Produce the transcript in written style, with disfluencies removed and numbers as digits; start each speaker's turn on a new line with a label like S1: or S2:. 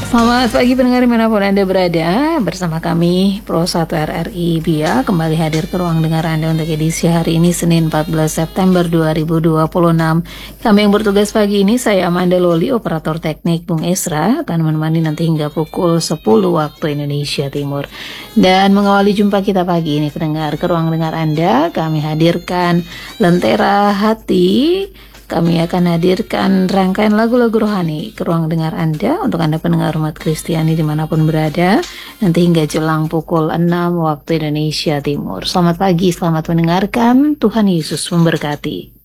S1: Selamat pagi pendengar dimanapun Anda berada. Bersama kami Pro 1 RRI BIA kembali hadir ke ruang dengar Anda untuk edisi hari ini Senin 14 September 2026. Kami yang bertugas pagi ini, saya Amanda Loli, operator teknik Bung Esra, akan menemani nanti hingga pukul 10 waktu Indonesia Timur. Dan mengawali jumpa kita pagi ini pendengar ke ruang dengar Anda, kami hadirkan Lentera Hati. Kami akan hadirkan rangkaian lagu-lagu rohani ke ruang dengar Anda untuk Anda pendengar umat Kristiani dimanapun berada, nanti hingga jelang pukul 6 waktu Indonesia Timur. Selamat pagi, selamat mendengarkan, Tuhan Yesus memberkati.